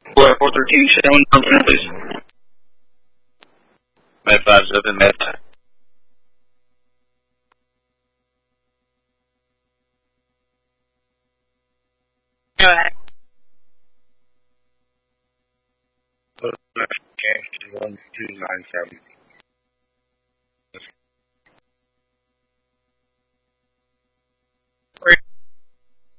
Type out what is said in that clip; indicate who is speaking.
Speaker 1: 413, showing number, please. Med 57, med.
Speaker 2: Go ahead.
Speaker 3: Okay, 1297.
Speaker 2: We're